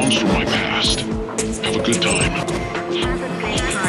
comes from my past. Have a good time.